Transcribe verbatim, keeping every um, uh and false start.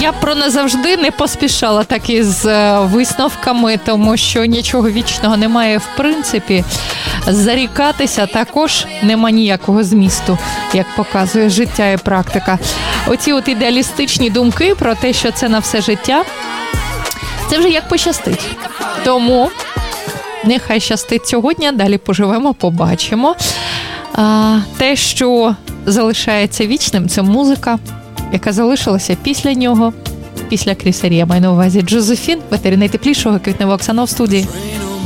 Я б про назавжди не поспішала так із висновками, тому що нічого вічного немає в принципі. Зарікатися також нема ніякого змісту, як показує життя і практика. Оці от ідеалістичні думки про те, що це на все життя, це вже як пощастить. Тому нехай щастить сьогодні, далі поживемо, побачимо. А, те, що залишається вічним, це музика, яка залишилася після нього, після Кріса Рія. Маю на увазі Джозефін, в етері найтеплішого квітневого Оксана в студії.